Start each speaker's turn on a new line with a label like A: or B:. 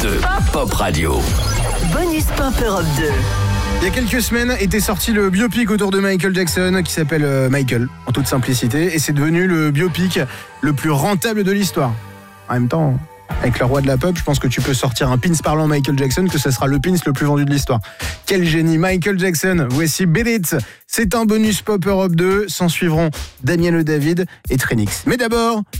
A: 2. Pop Radio.
B: Bonus Pop Europe 2.
C: Il y a quelques semaines était sorti le biopic autour de Michael Jackson qui s'appelle Michael, en toute simplicité, et c'est devenu le biopic le plus rentable de l'histoire. En même temps, avec le roi de la pop, je pense que tu peux sortir un pins parlant Michael Jackson, que ce sera le pins le plus vendu de l'histoire. Quel génie, Michael Jackson. Voici Beat It. C'est un bonus Pop Europe 2. S'en suivront Damien Le David et Trinix. Mais d'abord,